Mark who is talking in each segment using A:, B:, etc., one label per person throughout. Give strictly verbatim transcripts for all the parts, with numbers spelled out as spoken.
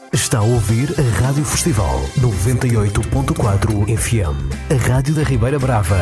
A: Está a ouvir a Rádio Festival noventa e oito ponto quatro F M, a Rádio da Ribeira Brava.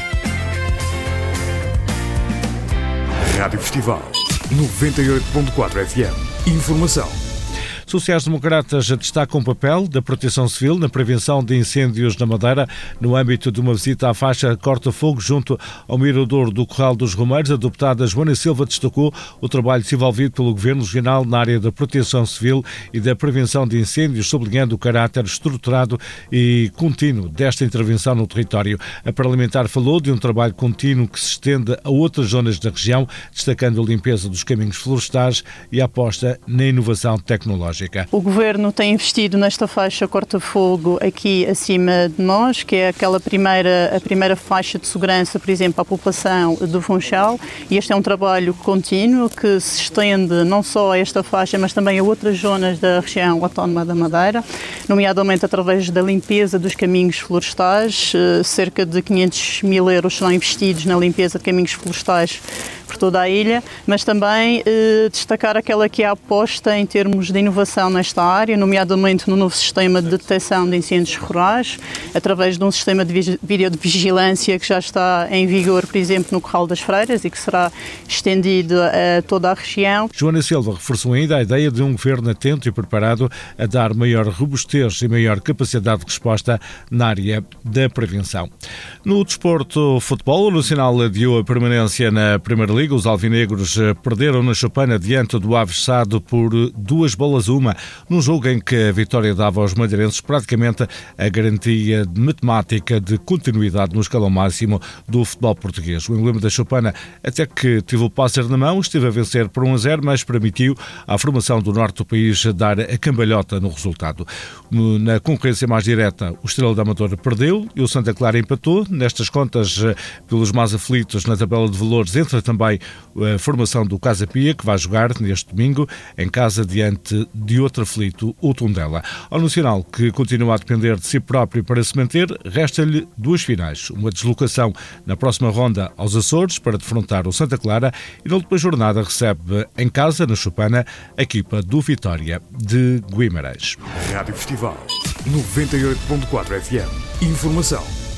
B: Rádio Festival noventa e oito ponto quatro F M. Informação.
C: Sociais-democratas destacam o papel da Proteção Civil na prevenção de incêndios na Madeira no âmbito de uma visita à faixa corta-fogo junto ao mirador do Corral dos Romeiros. A deputada Joana Silva destacou o trabalho desenvolvido pelo Governo Regional na área da Proteção Civil e da prevenção de incêndios, sublinhando o caráter estruturado e contínuo desta intervenção no território. A parlamentar falou de um trabalho contínuo que se estende a outras zonas da região, destacando a limpeza dos caminhos florestais e a aposta na inovação tecnológica.
D: O Governo tem investido nesta faixa corta-fogo aqui acima de nós, que é aquela primeira, a primeira faixa de segurança, por exemplo, à população do Funchal, e este é um trabalho contínuo que se estende não só a esta faixa, mas também a outras zonas da região autónoma da Madeira, nomeadamente através da limpeza dos caminhos florestais. Cerca de quinhentos mil euros serão investidos na limpeza de caminhos florestais por toda a ilha, mas também eh, destacar aquela que é a aposta em termos de inovação nesta área, nomeadamente no novo sistema de detecção de incêndios rurais, através de um sistema de videovigilância que já está em vigor, por exemplo, no Corral das Freiras e que será estendido a toda a região.
C: Joana Silva reforçou ainda a ideia de um governo atento e preparado a dar maior robustez e maior capacidade de resposta na área da prevenção. No desporto futebol, o Nacional adiou a permanência na Primeira Liga. Os alvinegros perderam na Choupana diante do Aves Sado por duas bolas a uma, num jogo em que a vitória dava aos madeirenses praticamente a garantia matemática de continuidade no escalão máximo do futebol português. O emblema da Choupana, até que teve o pássaro na mão, esteve a vencer por um a zero, mas permitiu à formação do norte do país dar a cambalhota no resultado. Na concorrência mais direta, o Estrela da Amadora perdeu e o Santa Clara empatou. Nestas contas, pelos mais aflitos na tabela de valores, entra também a formação do Casa Pia, que vai jogar neste domingo em casa diante de outro aflito, o Tondela. Ao Nacional, que continua a depender de si próprio para se manter, resta-lhe duas finais. Uma deslocação na próxima ronda aos Açores para defrontar o Santa Clara e na última jornada recebe em casa, na Choupana, a equipa do Vitória de Guimarães.
B: Rádio Festival noventa e oito ponto quatro F M. Informação.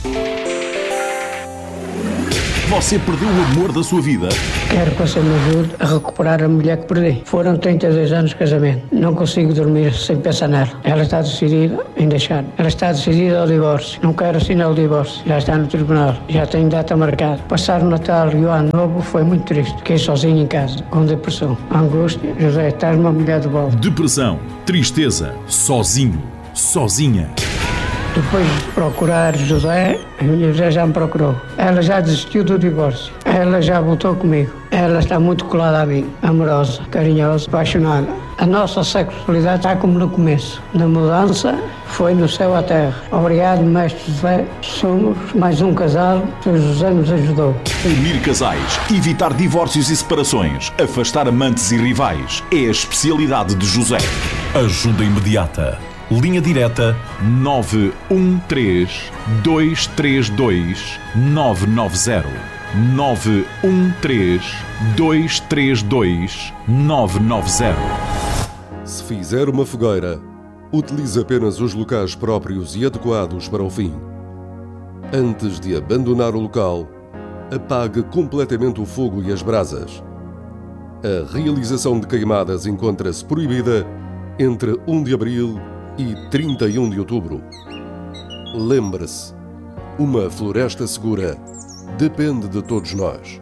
E: Você perdeu o amor da sua vida?
F: Quero que você me ajude a recuperar a mulher que perdi. Foram trinta e dois anos de casamento. Não consigo dormir sem pensar nela. Ela está decidida em deixar. Ela está decidida ao divórcio. Não quero assinar o divórcio. Já está no tribunal. Já tenho data marcada. Passar o Natal e o Ano Novo foi muito triste. Fiquei sozinho em casa, com depressão, angústia. José, estás uma mulher de volta.
E: Depressão, tristeza, sozinho, sozinha.
F: Depois de procurar José, a minha José já me procurou. Ela já desistiu do divórcio. Ela já voltou comigo. Ela está muito colada a mim, amorosa, carinhosa, apaixonada. A nossa sexualidade está como no começo. Na mudança, foi no céu à terra. Obrigado, mestre José. Somos mais um casal que o José nos ajudou.
E: Unir casais, evitar divórcios e separações, afastar amantes e rivais. É a especialidade de José. Ajuda imediata. Linha direta nove um três, dois três dois, nove nove zero. nove um três, dois três dois, nove nove zero.
G: Se fizer uma fogueira, utilize apenas os locais próprios e adequados para o fim. Antes de abandonar o local, apague completamente o fogo e as brasas. A realização de queimadas encontra-se proibida entre primeiro de abril e trinta e um de outubro. Lembre-se, uma floresta segura depende de todos nós.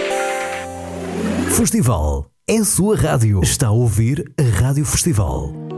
A: Festival é a sua rádio. Está a ouvir a Rádio Festival.